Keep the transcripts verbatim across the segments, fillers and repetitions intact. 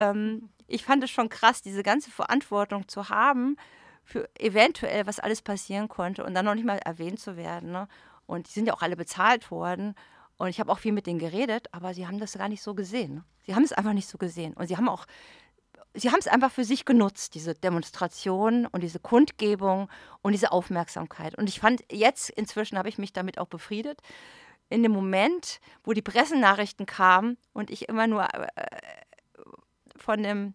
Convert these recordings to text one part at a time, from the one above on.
ähm, ich fand es schon krass, diese ganze Verantwortung zu haben für eventuell, was alles passieren konnte und dann noch nicht mal erwähnt zu werden. Ne? Und die sind ja auch alle bezahlt worden. Und ich habe auch viel mit denen geredet, aber sie haben das gar nicht so gesehen. Ne? Sie haben es einfach nicht so gesehen. Und sie haben auch, sie haben es einfach für sich genutzt, diese Demonstration und diese Kundgebung und diese Aufmerksamkeit. Und ich fand, jetzt inzwischen habe ich mich damit auch befriedet. In dem Moment, wo die Pressenachrichten kamen und ich immer nur äh, von dem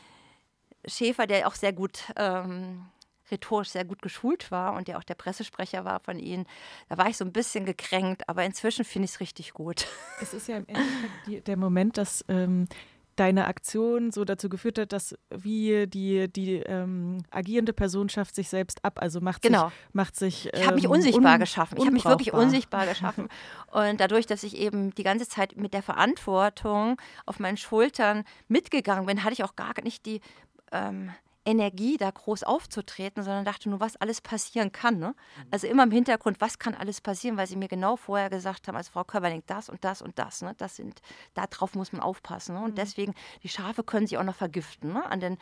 Schäfer, der auch sehr gut ähm, rhetorisch sehr gut geschult war und der auch der Pressesprecher war von ihnen, da war ich so ein bisschen gekränkt, aber inzwischen finde ich es richtig gut. Es ist ja im Endeffekt die, der Moment, dass ähm, deine Aktion so dazu geführt hat, dass wie die, die ähm, agierende Person schafft sich selbst ab, also macht genau. sich, macht sich ähm, ich habe mich unsichtbar un- geschaffen. Ich habe mich wirklich unsichtbar geschaffen. Und dadurch, dass ich eben die ganze Zeit mit der Verantwortung auf meinen Schultern mitgegangen bin, hatte ich auch gar nicht die ähm, Energie, da groß aufzutreten, sondern dachte nur, was alles passieren kann. Ne? Also immer im Hintergrund, was kann alles passieren, weil sie mir genau vorher gesagt haben, also Frau Köberling, das und das und das. Ne? Das sind, darauf muss man aufpassen. Ne? Und deswegen, die Schafe können sich auch noch vergiften, ne? an den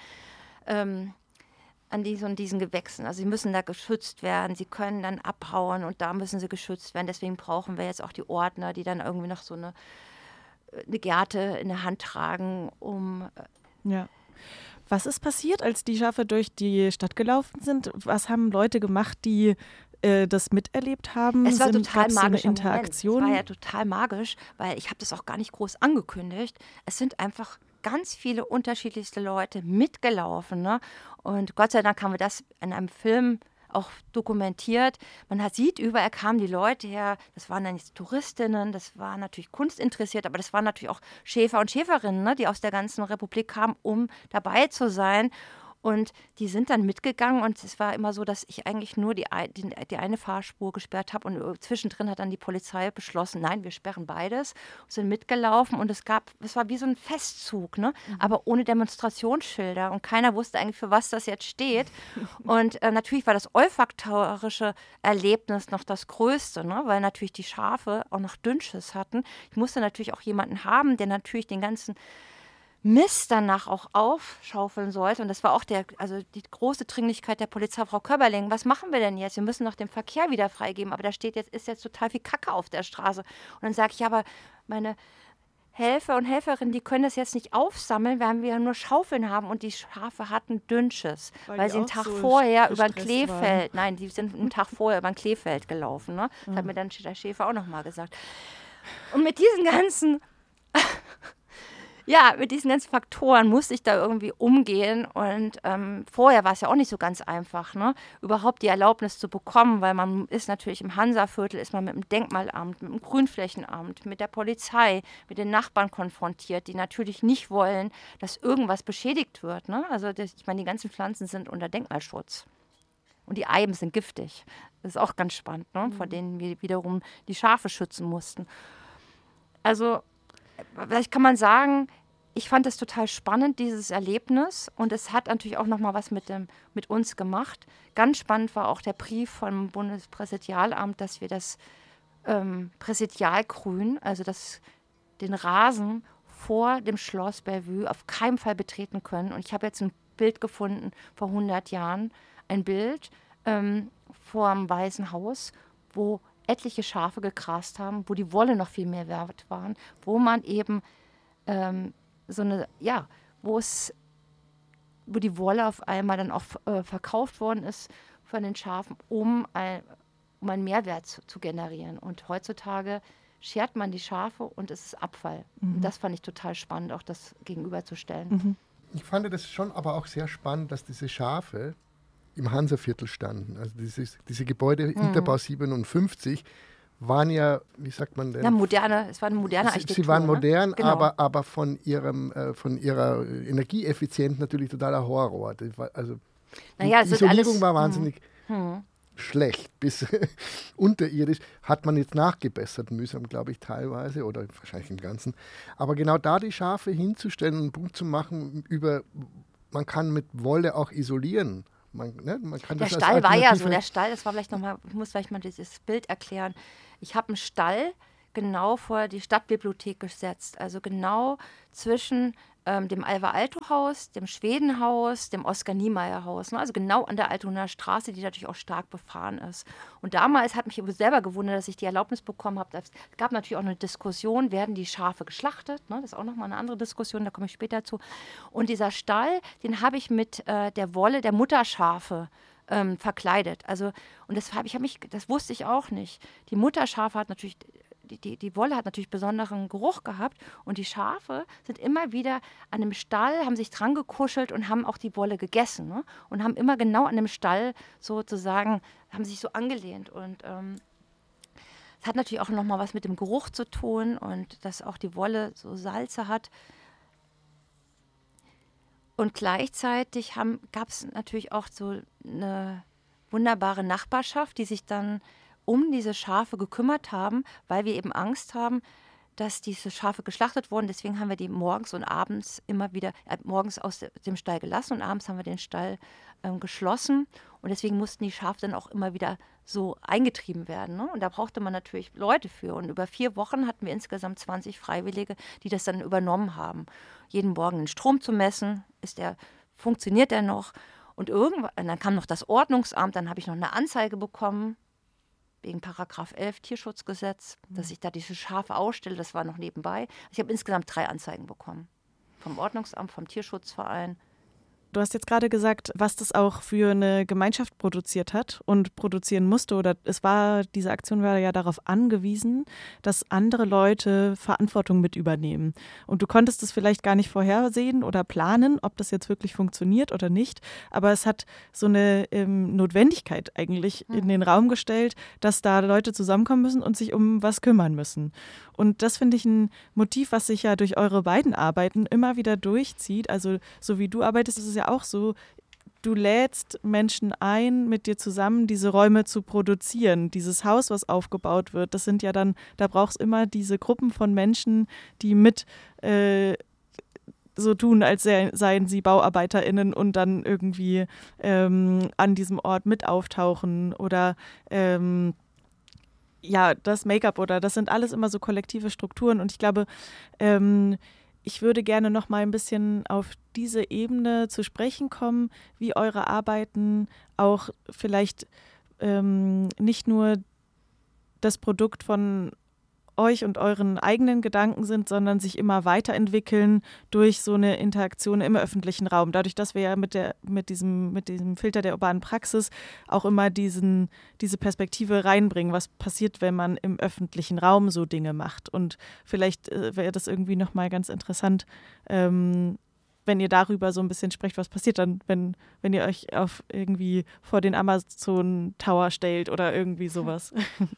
ähm, an diesen und diesen Gewächsen. Also sie müssen da geschützt werden, sie können dann abhauen und da müssen sie geschützt werden. Deswegen brauchen wir jetzt auch die Ordner, die dann irgendwie noch so eine, eine Gerte in der Hand tragen, um... Ja. Was ist passiert, als die Schafe durch die Stadt gelaufen sind? Was haben Leute gemacht, die äh, das miterlebt haben? Es war Sind, total gab's magisch. So eine Interaktion? Es war ja total magisch, weil ich habe das auch gar nicht groß angekündigt. Es sind einfach ganz viele unterschiedlichste Leute mitgelaufen. Ne? Und Gott sei Dank haben wir das in einem Film auch dokumentiert. Man hat, sieht, überall kamen die Leute her. Das waren dann nicht Touristinnen, das waren natürlich kunstinteressiert, aber das waren natürlich auch Schäfer und Schäferinnen, ne, die aus der ganzen Republik kamen, um dabei zu sein. Und die sind dann mitgegangen und es war immer so, dass ich eigentlich nur die, die, die eine Fahrspur gesperrt habe und zwischendrin hat dann die Polizei beschlossen, nein, wir sperren beides, und sind mitgelaufen und es gab, es war wie so ein Festzug, ne? Mhm. Aber ohne Demonstrationsschilder und keiner wusste eigentlich, für was das jetzt steht. Und äh, natürlich war das olfaktorische Erlebnis noch das Größte, ne? Weil natürlich die Schafe auch noch Dünnschiss hatten. Ich musste natürlich auch jemanden haben, der natürlich den ganzen Mist danach auch aufschaufeln sollte. Und das war auch der, also die große Dringlichkeit der Polizei, Frau Köberling, was machen wir denn jetzt? Wir müssen doch den Verkehr wieder freigeben, aber da steht jetzt, ist jetzt total viel Kacke auf der Straße. Und dann sage ich, ja, aber meine Helfer und Helferinnen, die können das jetzt nicht aufsammeln, weil wir ja nur Schaufeln haben und die Schafe hatten Dünnschiss, weil, weil sie einen Tag so vorher über ein Kleefeld, waren. nein, die sind einen Tag vorher über ein Kleefeld gelaufen. Ne? Das mhm. hat mir dann der Schäfer auch nochmal gesagt. Und mit diesen ganzen... Ja, mit diesen ganzen Faktoren musste ich da irgendwie umgehen und ähm, vorher war es ja auch nicht so ganz einfach, ne, überhaupt die Erlaubnis zu bekommen, weil man ist natürlich im Hansaviertel, ist man mit dem Denkmalamt, mit dem Grünflächenamt, mit der Polizei, mit den Nachbarn konfrontiert, die natürlich nicht wollen, dass irgendwas beschädigt wird, ne, also das, ich meine, die ganzen Pflanzen sind unter Denkmalschutz und die Eiben sind giftig, das ist auch ganz spannend, ne, mhm. vor denen wir wiederum die Schafe schützen mussten. Also vielleicht kann man sagen, ich fand das total spannend, dieses Erlebnis. Und es hat natürlich auch noch mal was mit, dem, mit uns gemacht. Ganz spannend war auch der Brief vom Bundespräsidialamt, dass wir das ähm, Präsidialgrün, also das, den Rasen vor dem Schloss Bellevue auf keinen Fall betreten können. Und ich habe jetzt ein Bild gefunden vor hundert Jahren, ein Bild ähm, vor dem Weißen Haus, wo etliche Schafe gegrast haben, wo die Wolle noch viel mehr wert waren, wo man eben ähm, so eine, ja, wo es, wo die Wolle auf einmal dann auch äh, verkauft worden ist von den Schafen, um, ein, um einen Mehrwert zu, zu generieren. Und heutzutage schert man die Schafe und es ist Abfall. Mhm. Und das fand ich total spannend, auch das gegenüberzustellen. Mhm. Ich fand das schon aber auch sehr spannend, dass diese Schafe im Hansaviertel standen. Also dieses, diese Gebäude mhm. Hinterbau siebenundfünfzig waren ja, wie sagt man denn? Ja, moderne, es war eine moderne Architektur. Sie waren modern, ne? genau. aber, aber von, ihrem, äh, von ihrer Energieeffizienz natürlich totaler Horror. Das war, also naja, die Isolierung alles, war wahnsinnig hm. schlecht, bis unterirdisch. Hat man jetzt nachgebessert, mühsam, glaube ich, teilweise oder wahrscheinlich im Ganzen. Aber genau da die Schafe hinzustellen und einen Punkt zu machen über, man kann mit Wolle auch isolieren. Man, ne, man kann der das Stall war ja so, der Stall, das war vielleicht nochmal, ich muss vielleicht mal dieses Bild erklären. Ich habe einen Stall genau vor die Stadtbibliothek gesetzt, also genau zwischen ähm, dem Alvar-Aalto-Haus, dem Schwedenhaus, dem Oskar-Niemeyer-Haus. Ne? Also genau an der Altonaer Straße, die natürlich auch stark befahren ist. Und damals hat mich selber gewundert, dass ich die Erlaubnis bekommen habe. Es gab natürlich auch eine Diskussion, werden die Schafe geschlachtet? Ne? Das ist auch nochmal eine andere Diskussion, da komme ich später zu. Und dieser Stall, den habe ich mit äh, der Wolle der Mutterschafe ähm, verkleidet. Also, und das, hab, ich hab mich, das wusste ich auch nicht. Die Mutterschafe hat natürlich... Die, die, die Wolle hat natürlich besonderen Geruch gehabt und die Schafe sind immer wieder an dem Stall, haben sich dran gekuschelt und haben auch die Wolle gegessen, ne? Und haben immer genau an dem Stall sozusagen, haben sich so angelehnt und ähm, es hat natürlich auch nochmal was mit dem Geruch zu tun und dass auch die Wolle so Salze hat. Und gleichzeitig gab es natürlich auch so eine wunderbare Nachbarschaft, die sich dann um diese Schafe gekümmert haben, weil wir eben Angst haben, dass diese Schafe geschlachtet wurden. Deswegen haben wir die morgens und abends immer wieder, äh, morgens aus dem Stall gelassen und abends haben wir den Stall ähm, geschlossen. Und deswegen mussten die Schafe dann auch immer wieder so eingetrieben werden. Ne? Und da brauchte man natürlich Leute für. Und über vier Wochen hatten wir insgesamt zwanzig Freiwillige, die das dann übernommen haben. Jeden Morgen den Strom zu messen, ist der, funktioniert der noch? Und irgendwann, dann kam noch das Ordnungsamt, dann habe ich noch eine Anzeige bekommen, wegen Paragraph elf Tierschutzgesetz, dass ich da diese Schafe ausstelle, das war noch nebenbei. Ich habe insgesamt drei Anzeigen bekommen. Vom Ordnungsamt, vom Tierschutzverein. Du hast jetzt gerade gesagt, was das auch für eine Gemeinschaft produziert hat und produzieren musste. Oder es war, diese Aktion war ja darauf angewiesen, dass andere Leute Verantwortung mit übernehmen. Und du konntest es vielleicht gar nicht vorhersehen oder planen, ob das jetzt wirklich funktioniert oder nicht. Aber es hat so eine ähm, Notwendigkeit eigentlich in den Raum gestellt, dass da Leute zusammenkommen müssen und sich um was kümmern müssen. Und das finde ich ein Motiv, was sich ja durch eure beiden Arbeiten immer wieder durchzieht. Also so wie du arbeitest, ist es ja auch so, du lädst Menschen ein, mit dir zusammen diese Räume zu produzieren. Dieses Haus, was aufgebaut wird, das sind ja dann, da brauchst du immer diese Gruppen von Menschen, die mit äh, so tun, als seien sie BauarbeiterInnen und dann irgendwie ähm, an diesem Ort mit auftauchen oder ähm, ja, das Make-up oder das sind alles immer so kollektive Strukturen und ich glaube, ähm, ich würde gerne noch mal ein bisschen auf diese Ebene zu sprechen kommen, wie eure Arbeiten auch vielleicht ähm, nicht nur das Produkt von euch und euren eigenen Gedanken sind, sondern sich immer weiterentwickeln durch so eine Interaktion im öffentlichen Raum. Dadurch, dass wir ja mit, der, mit, diesem, mit diesem Filter der urbanen Praxis auch immer diesen, diese Perspektive reinbringen, was passiert, wenn man im öffentlichen Raum so Dinge macht. Und vielleicht äh, wäre das irgendwie nochmal ganz interessant, ähm, wenn ihr darüber so ein bisschen sprecht, was passiert dann, wenn, wenn ihr euch auf irgendwie vor den Amazon Tower stellt oder irgendwie sowas.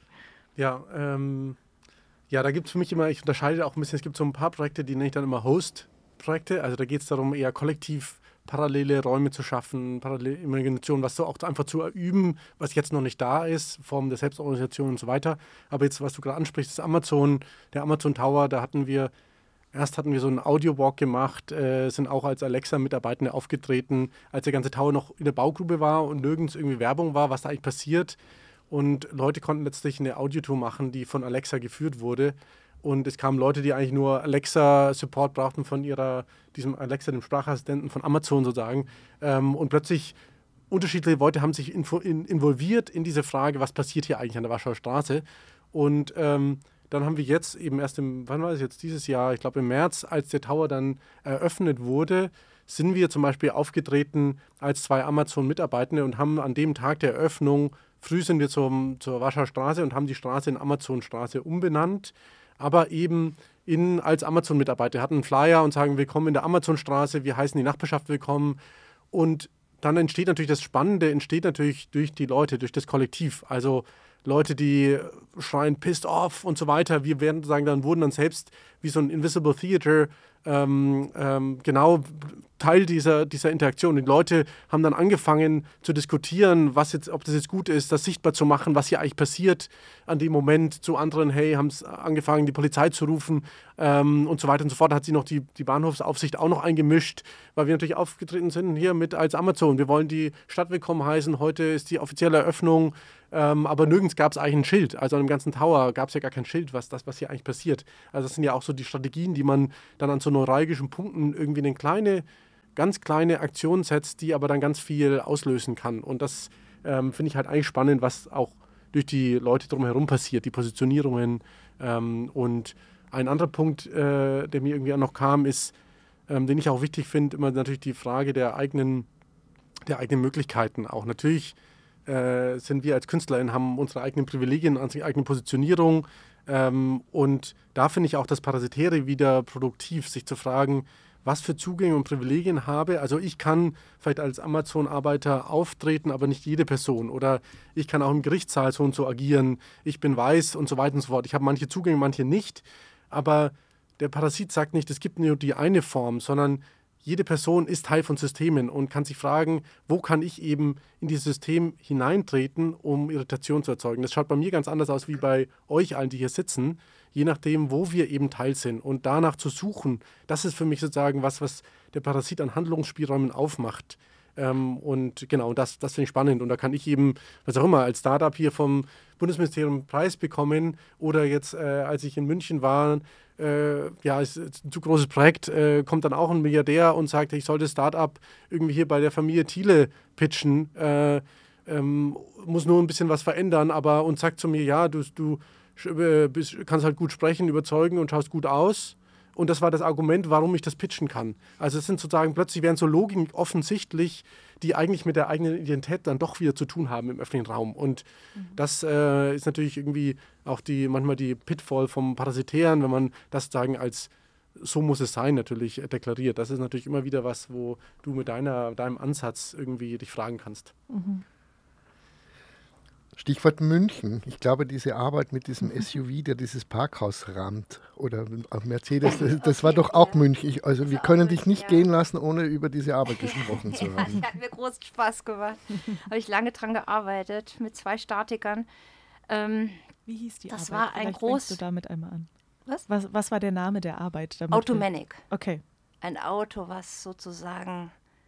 Ja, ähm Ja, da gibt es für mich immer, ich unterscheide auch ein bisschen, es gibt so ein paar Projekte, die nenne ich dann immer Host-Projekte. Also da geht es darum, eher kollektiv parallele Räume zu schaffen, parallele Imagination, was so auch einfach zu üben, was jetzt noch nicht da ist, Formen der Selbstorganisation und so weiter. Aber jetzt, was du gerade ansprichst, das Amazon, der Amazon Tower, da hatten wir, erst hatten wir so einen Audio-Walk gemacht, äh, sind auch als Alexa-Mitarbeitende aufgetreten, als der ganze Tower noch in der Baugrube war und nirgends irgendwie Werbung war, was da eigentlich passiert. Und Leute konnten letztlich eine Audiotour machen, die von Alexa geführt wurde. Und es kamen Leute, die eigentlich nur Alexa-Support brauchten von ihrer, diesem Alexa, dem Sprachassistenten von Amazon sozusagen. Ähm, und plötzlich unterschiedliche Leute haben sich info, in, involviert in diese Frage, was passiert hier eigentlich an der Warschauer Straße. Und ähm, dann haben wir jetzt eben erst im, wann war es jetzt, dieses Jahr, ich glaube im März, als der Tower dann eröffnet wurde, sind wir zum Beispiel aufgetreten als zwei Amazon-Mitarbeitende und haben an dem Tag der Eröffnung, früh sind wir zum, zur Warschauer Straße und haben die Straße in Amazon-Straße umbenannt, aber eben in, als Amazon-Mitarbeiter, hatten einen Flyer und sagen, willkommen in der Amazon-Straße, wir heißen die Nachbarschaft willkommen. Und dann entsteht natürlich das Spannende, entsteht natürlich durch die Leute, durch das Kollektiv. Also Leute, die schreien, pissed off und so weiter. Wir werden sagen, dann wurden dann selbst wie so ein Invisible Theater ähm, ähm, genau Teil dieser, dieser Interaktion. Die Leute haben dann angefangen zu diskutieren, was jetzt, ob das jetzt gut ist, das sichtbar zu machen, was hier eigentlich passiert an dem Moment. Zu anderen, hey, haben es angefangen, die Polizei zu rufen ähm, und so weiter und so fort. Da hat sich noch die, die Bahnhofsaufsicht auch noch eingemischt, weil wir natürlich aufgetreten sind hier mit als Amazon. Wir wollen die Stadt willkommen heißen. Heute ist die offizielle Eröffnung. Ähm, aber nirgends gab es eigentlich ein Schild. Also an dem ganzen Tower gab es ja gar kein Schild, was das, was hier eigentlich passiert. Also das sind ja auch so die Strategien, die man dann an so neuralgischen Punkten irgendwie eine kleine, ganz kleine Aktion setzt, die aber dann ganz viel auslösen kann. Und das ähm, finde ich halt eigentlich spannend, was auch durch die Leute drumherum passiert, die Positionierungen. Ähm, und ein anderer Punkt, äh, der mir irgendwie auch noch kam, ist, ähm, den ich auch wichtig finde, immer natürlich die Frage der eigenen, der eigenen Möglichkeiten auch. Natürlich äh, sind wir als KünstlerInnen, haben unsere eigenen Privilegien, unsere eigene Positionierung. Ähm, und da finde ich auch das Parasitäre wieder produktiv, sich zu fragen, was für Zugänge und Privilegien habe. Also ich kann vielleicht als Amazon-Arbeiter auftreten, aber nicht jede Person. Oder ich kann auch im Gerichtssaal so und so agieren. Ich bin weiß und so weiter und so fort. Ich habe manche Zugänge, manche nicht. Aber der Parasit sagt nicht, es gibt nur die eine Form, sondern jede Person ist Teil von Systemen und kann sich fragen, wo kann ich eben in dieses System hineintreten, um Irritation zu erzeugen. Das schaut bei mir ganz anders aus wie bei euch allen, die hier sitzen, je nachdem, wo wir eben Teil sind. Und danach zu suchen, das ist für mich sozusagen was, was der Parasit an Handlungsspielräumen aufmacht. Ähm, und genau, das, das finde ich spannend. Und da kann ich eben, was auch immer, als Startup hier vom Bundesministerium einen Preis bekommen oder jetzt, äh, als ich in München war, Äh, ja, ist ein zu großes Projekt, äh, kommt dann auch ein Milliardär und sagt, ich soll das Start-up irgendwie hier bei der Familie Thiele pitchen, äh, ähm, muss nur ein bisschen was verändern, aber und sagt zu mir, ja, du, du äh, bist, kannst halt gut sprechen, überzeugen und schaust gut aus. Und das war das Argument, warum ich das pitchen kann. Also es sind sozusagen, plötzlich werden so Logiken offensichtlich, die eigentlich mit der eigenen Identität dann doch wieder zu tun haben im öffentlichen Raum. Und mhm. das äh, ist natürlich irgendwie auch die manchmal die Pitfall vom Parasitären, wenn man das sagen als so muss es sein natürlich äh, deklariert. Das ist natürlich immer wieder was, wo du mit deiner, deinem Ansatz irgendwie dich fragen kannst. Mhm. Stichwort München. Ich glaube, diese Arbeit mit diesem S U V, der dieses Parkhaus rammt, oder auch Mercedes, das, das war doch auch München. Ich, also wir können dich nicht gehen lassen, ohne über diese Arbeit gesprochen zu haben. Ja, hat mir großen Spaß gemacht. Habe ich lange dran gearbeitet mit zwei Statikern. Ähm, Wie hieß die das Arbeit? war ein Vielleicht groß. fängst du damit einmal an. Was? Was, was war der Name der Arbeit? Damit Automanic. wir- Okay. Ein Auto, was sozusagen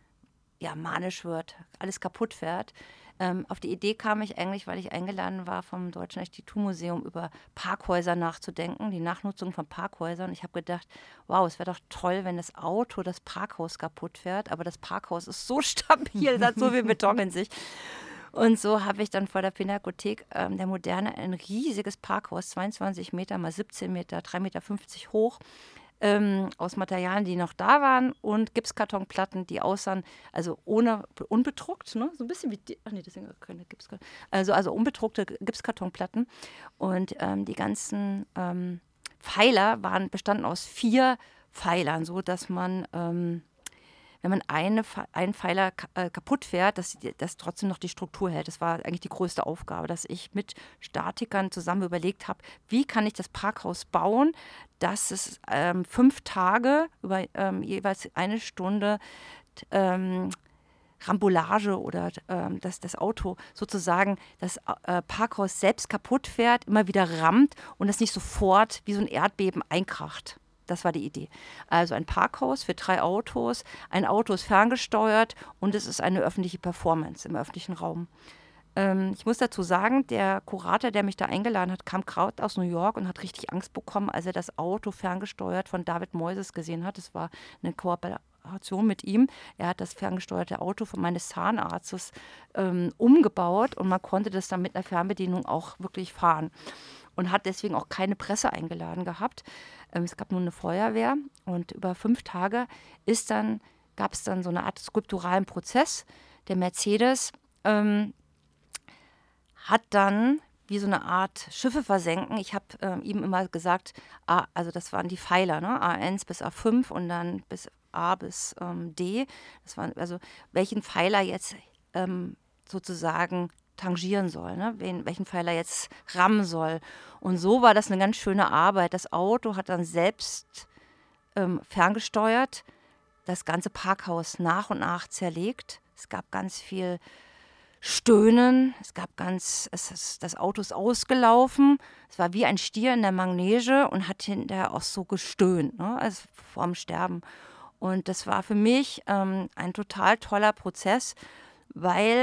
ja, manisch wird, alles kaputt fährt. Ähm, auf die Idee kam ich eigentlich, weil ich eingeladen war vom Deutschen Architekturmuseum über Parkhäuser nachzudenken, die Nachnutzung von Parkhäusern. Ich habe gedacht, wow, es wäre doch toll, wenn das Auto das Parkhaus kaputt fährt, aber das Parkhaus ist so stabil, es hat so viel Beton in sich. Und so habe ich dann vor der Pinakothek ähm, der Moderne ein riesiges Parkhaus, zweiundzwanzig Meter mal siebzehn Meter, drei Meter fünfzig hoch, ähm, aus Materialien, die noch da waren und Gipskartonplatten, die aussahen, also ohne, unbedruckt, ne? So ein bisschen wie, die, ach nee, das sind keine Gipskarton, also, also unbedruckte Gipskartonplatten und ähm, die ganzen ähm, Pfeiler waren, bestanden aus vier Pfeilern, so dass man, ähm, wenn man eine, einen Pfeiler äh, kaputt fährt, dass das trotzdem noch die Struktur hält. Das war eigentlich die größte Aufgabe, dass ich mit Statikern zusammen überlegt habe, wie kann ich das Parkhaus bauen, dass es ähm, fünf Tage über ähm, jeweils eine Stunde ähm, Rambolage oder ähm, dass das Auto sozusagen das äh, Parkhaus selbst kaputt fährt, immer wieder rammt und es nicht sofort wie so ein Erdbeben einkracht. Das war die Idee. Also ein Parkhaus für drei Autos. Ein Auto ist ferngesteuert und es ist eine öffentliche Performance im öffentlichen Raum. Ähm, ich muss dazu sagen, der Kurator, der mich da eingeladen hat, kam gerade aus New York und hat richtig Angst bekommen, als er das Auto ferngesteuert von David Moyes gesehen hat. Das war eine Kooperation mit ihm. Er hat das ferngesteuerte Auto von meines Zahnarztes ähm, umgebaut und man konnte das dann mit einer Fernbedienung auch wirklich fahren. Und hat deswegen auch keine Presse eingeladen gehabt. Ähm, es gab nur eine Feuerwehr und über fünf Tage ist dann, gab es dann so eine Art skulpturalen Prozess. Der Mercedes ähm, hat dann wie so eine Art Schiffe versenken. Ich habe ähm, ihm immer gesagt, A, also das waren die Pfeiler, ne? A eins bis A fünf und dann bis A bis ähm, D. Das waren also welchen Pfeiler jetzt ähm, sozusagen tangieren soll, ne? Wen, welchen Pfeiler jetzt rammen soll. Und so war das eine ganz schöne Arbeit. Das Auto hat dann selbst ähm, ferngesteuert das ganze Parkhaus nach und nach zerlegt. Es gab ganz viel Stöhnen, es gab ganz, es ist, das Auto ist ausgelaufen. Es war wie ein Stier in der Manege und hat hinterher auch so gestöhnt, ne? Also vorm Sterben. Und das war für mich ähm, ein total toller Prozess, weil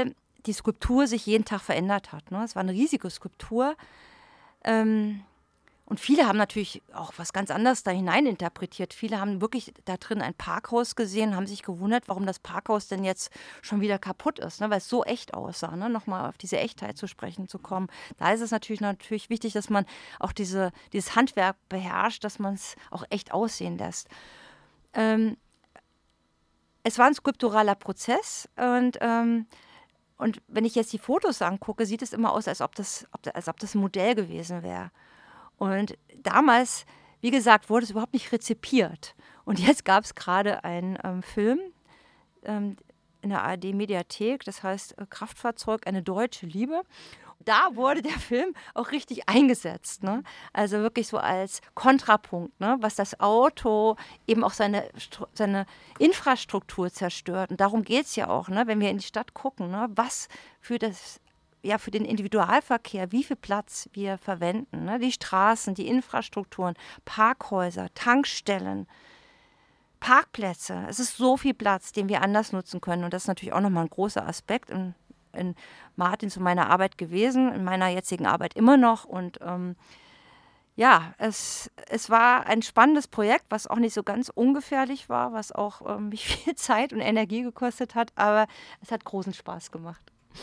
die Skulptur sich jeden Tag verändert hat. Ne? Es war eine riesige Skulptur. Ähm, und viele haben natürlich auch was ganz anderes da hineininterpretiert. Viele haben wirklich da drin ein Parkhaus gesehen, haben sich gewundert, warum das Parkhaus denn jetzt schon wieder kaputt ist, ne? Weil es so echt aussah. Ne? Nochmal auf diese Echtheit zu sprechen zu kommen. Da ist es natürlich, natürlich wichtig, dass man auch diese, dieses Handwerk beherrscht, dass man es auch echt aussehen lässt. Ähm, es war ein skulpturaler Prozess und ähm, Und wenn ich jetzt die Fotos angucke, sieht es immer aus, als ob das, als ob das ein Modell gewesen wäre. Und damals, wie gesagt, wurde es überhaupt nicht rezipiert. Und jetzt gab es gerade einen ähm, Film ähm, in der A R D-Mediathek, das heißt äh, Kraftfahrzeug, eine deutsche Liebe. Da wurde der Film auch richtig eingesetzt. Ne? Also wirklich so als Kontrapunkt, ne? Was das Auto eben auch seine, seine Infrastruktur zerstört. Und darum geht es ja auch, ne? Wenn wir in die Stadt gucken, ne? Was für, das, ja, für den Individualverkehr, wie viel Platz wir verwenden. Ne? Die Straßen, die Infrastrukturen, Parkhäuser, Tankstellen, Parkplätze. Es ist so viel Platz, den wir anders nutzen können. Und das ist natürlich auch nochmal ein großer Aspekt in, in Martins und meiner Arbeit gewesen, in meiner jetzigen Arbeit immer noch. Und ähm, ja, es, es war ein spannendes Projekt, was auch nicht so ganz ungefährlich war, was auch ähm, mich viel Zeit und Energie gekostet hat, aber es hat großen Spaß gemacht.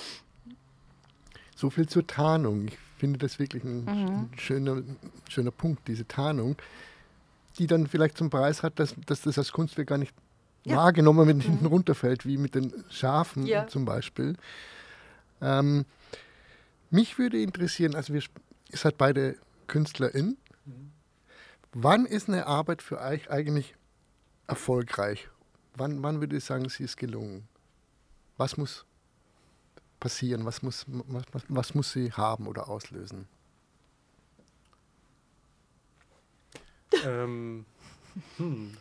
So viel zur Tarnung. Ich finde das wirklich ein, Mhm. ein schöner, schöner Punkt, diese Tarnung, die dann vielleicht zum Preis hat, dass, dass das als Kunstwerk gar nicht Ja. wahrgenommen, wenn es hinten runterfällt, wie mit den Schafen Ja. zum Beispiel. Ähm, mich würde interessieren, also wir, ihr seid beide KünstlerInnen. Wann ist eine Arbeit für euch eigentlich erfolgreich? Wann, wann würde ich sagen, sie ist gelungen? Was muss passieren? Was muss, was, was, was muss sie haben oder auslösen? ähm, hm.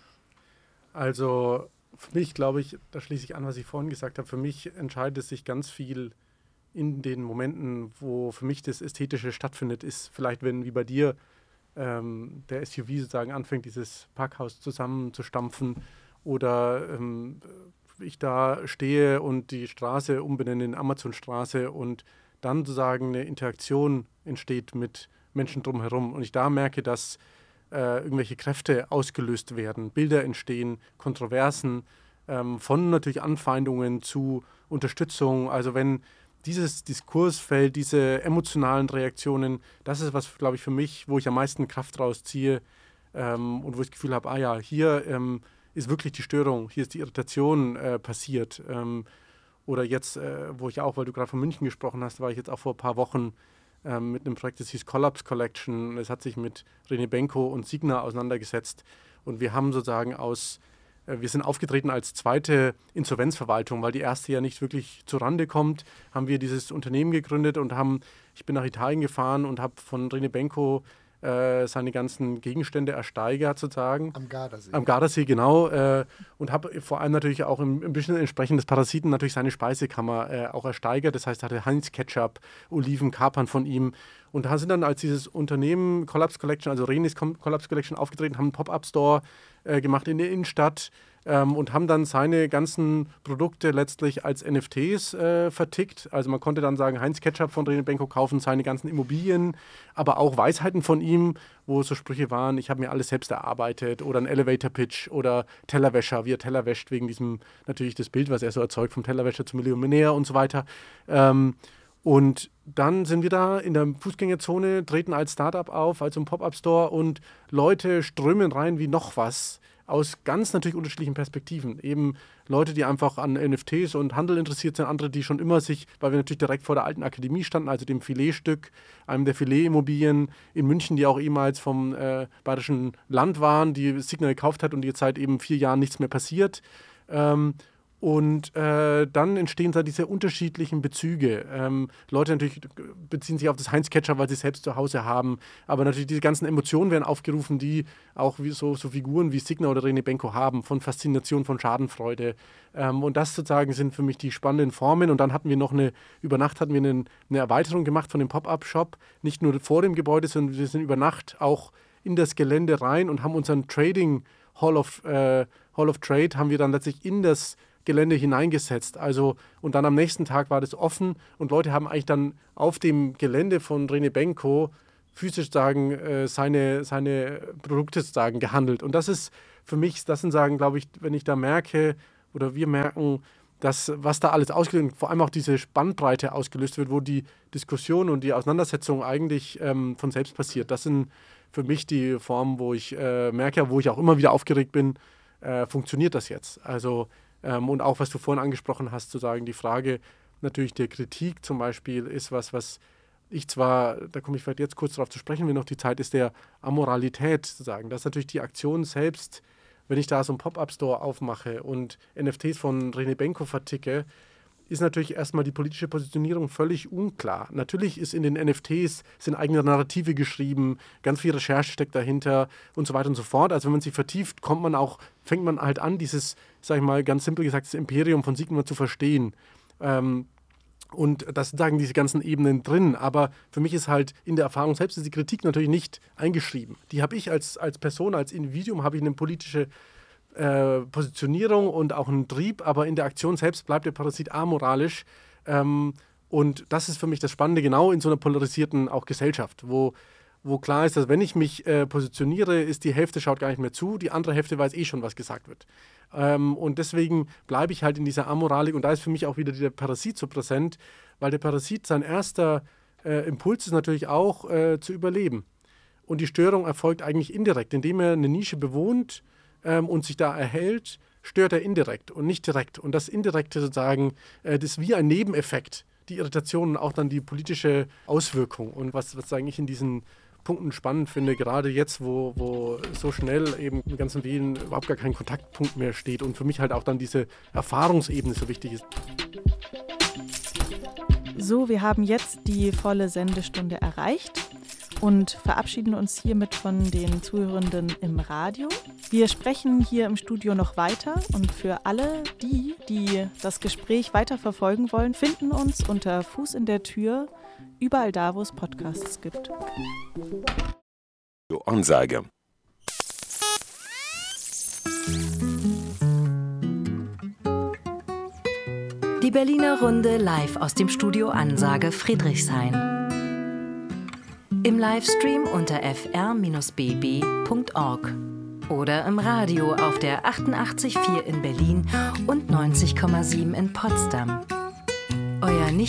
Also für mich, glaube ich, da schließe ich an, was ich vorhin gesagt habe, für mich entscheidet es sich ganz viel in den Momenten, wo für mich das Ästhetische stattfindet, ist vielleicht, wenn wie bei dir ähm, der S U V sozusagen anfängt, dieses Parkhaus zusammenzustampfen oder ähm, ich da stehe und die Straße umbenenne in Amazonstraße und dann sozusagen eine Interaktion entsteht mit Menschen drumherum und ich da merke, dass äh, irgendwelche Kräfte ausgelöst werden, Bilder entstehen, Kontroversen, ähm, von natürlich Anfeindungen zu Unterstützung, also wenn dieses Diskursfeld, diese emotionalen Reaktionen, das ist was, glaube ich, für mich, wo ich am meisten Kraft rausziehe ähm, und wo ich das Gefühl habe, ah ja, hier ähm, ist wirklich die Störung, hier ist die Irritation äh, passiert. Ähm, oder jetzt, äh, wo ich auch, weil du gerade von München gesprochen hast, war ich jetzt auch vor ein paar Wochen ähm, mit einem Projekt, das hieß Collapse Collection. Es hat sich mit René Benko und Signa auseinandergesetzt und wir haben sozusagen aus Wir sind aufgetreten als zweite Insolvenzverwaltung, weil die erste ja nicht wirklich zurande kommt, haben wir dieses Unternehmen gegründet und haben, ich bin nach Italien gefahren und habe von René Benko äh, seine ganzen Gegenstände ersteigert sozusagen. Am Gardasee. Am Gardasee, genau. Äh, und habe vor allem natürlich auch im, ein bisschen entsprechend des Parasiten natürlich seine Speisekammer äh, auch ersteigert. Das heißt, er hatte Heinz Ketchup, Oliven, Kapern von ihm. Und da sind dann als dieses Unternehmen Collapse Collection, also René's Collapse Collection aufgetreten, haben einen Pop-Up-Store äh, gemacht in der Innenstadt ähm, und haben dann seine ganzen Produkte letztlich als N F Ts äh, vertickt. Also man konnte dann sagen, Heinz Ketchup von René Benko kaufen, seine ganzen Immobilien, aber auch Weisheiten von ihm, wo so Sprüche waren, ich habe mir alles selbst erarbeitet oder ein Elevator-Pitch oder Tellerwäscher, wie er Teller wäscht, wegen diesem, natürlich das Bild, was er so erzeugt, vom Tellerwäscher zum Millionär und so weiter. Ähm, Und dann sind wir da in der Fußgängerzone, treten als Startup auf, also im Pop-Up-Store und Leute strömen rein wie noch was aus ganz natürlich unterschiedlichen Perspektiven. Eben Leute, die einfach an N F Ts und Handel interessiert sind, andere, die schon immer sich, weil wir natürlich direkt vor der alten Akademie standen, also dem Filetstück, einem der Filet-Immobilien in München, die auch ehemals vom äh, Bayerischen Land waren, die Signa gekauft hat und jetzt seit eben vier Jahren nichts mehr passiert. Ähm, Und äh, dann entstehen da diese unterschiedlichen Bezüge. Ähm, Leute natürlich beziehen sich auf das Heinz Ketchup, weil sie es selbst zu Hause haben. Aber natürlich diese ganzen Emotionen werden aufgerufen, die auch wie so, so Figuren wie Signa oder René Benko haben, von Faszination, von Schadenfreude. Ähm, und das sozusagen sind für mich die spannenden Formen. Und dann hatten wir noch eine, über Nacht hatten wir eine, eine Erweiterung gemacht von dem Pop-Up-Shop. Nicht nur vor dem Gebäude, sondern wir sind über Nacht auch in das Gelände rein und haben unseren Trading Hall of, äh, Hall of Trade haben wir dann letztlich in das Gelände hineingesetzt. Also, und dann am nächsten Tag war das offen und Leute haben eigentlich dann auf dem Gelände von René Benko physisch sagen, äh, seine, seine Produkte sagen, gehandelt. Und das ist für mich, das sind sagen, glaube ich, wenn ich da merke oder wir merken, dass was da alles ausgelöst wird, vor allem auch diese Spannbreite ausgelöst wird, wo die Diskussion und die Auseinandersetzung eigentlich ähm, von selbst passiert. Das sind für mich die Formen, wo ich äh, merke, wo ich auch immer wieder aufgeregt bin, äh, funktioniert das jetzt? Also ähm, und auch, was du vorhin angesprochen hast, zu sagen, die Frage natürlich der Kritik zum Beispiel ist was, was ich zwar, da komme ich vielleicht jetzt kurz darauf zu sprechen, wenn noch die Zeit ist, der Amoralität zu sagen. Das ist natürlich die Aktion selbst, wenn ich da so einen Pop-Up-Store aufmache und N F Ts von René Benko verticke, ist natürlich erstmal die politische Positionierung völlig unklar. Natürlich ist in den N F Ts, sind eigene Narrative geschrieben, ganz viel Recherche steckt dahinter und so weiter und so fort. Also wenn man sie vertieft, kommt man auch, fängt man halt an, dieses, sag ich mal, ganz simpel gesagt, das Imperium von Sigma zu verstehen. Ähm, Und das sagen diese ganzen Ebenen drin. Aber für mich ist halt in der Erfahrung selbst ist die Kritik natürlich nicht eingeschrieben. Die habe ich als, als Person, als Individuum, habe ich eine politische äh, Positionierung und auch einen Trieb. Aber in der Aktion selbst bleibt der Parasit amoralisch. Ähm, und das ist für mich das Spannende, genau in so einer polarisierten auch Gesellschaft, wo, wo klar ist, dass wenn ich mich äh, positioniere, ist die Hälfte schaut gar nicht mehr zu, die andere Hälfte weiß eh schon, was gesagt wird. Ähm, und deswegen bleibe ich halt in dieser Amoralik und da ist für mich auch wieder der Parasit so präsent, weil der Parasit, sein erster äh, Impuls ist natürlich auch äh, zu überleben. Und die Störung erfolgt eigentlich indirekt, indem er eine Nische bewohnt ähm, und sich da erhält, stört er indirekt und nicht direkt. Und das Indirekte sozusagen, äh, das ist wie ein Nebeneffekt, die Irritation und auch dann die politische Auswirkung. Und was, was eigentlich in diesen Punkten spannend finde, gerade jetzt, wo, wo so schnell eben im ganzen Wien überhaupt gar kein Kontaktpunkt mehr steht und für mich halt auch dann diese Erfahrungsebene so wichtig ist. So, wir haben jetzt die volle Sendestunde erreicht und verabschieden uns hiermit von den Zuhörenden im Radio. Wir sprechen hier im Studio noch weiter und für alle die, die das Gespräch weiter verfolgen wollen, finden uns unter Fuß in der Tür überall da, wo es Podcasts gibt. Ansage. Die Berliner Runde live aus dem Studio Ansage Friedrichshain. Im Livestream unter f r b b punkt org oder im Radio auf der achtundachtzig Komma vier in Berlin und neunzig Komma sieben in Potsdam. Euer nicht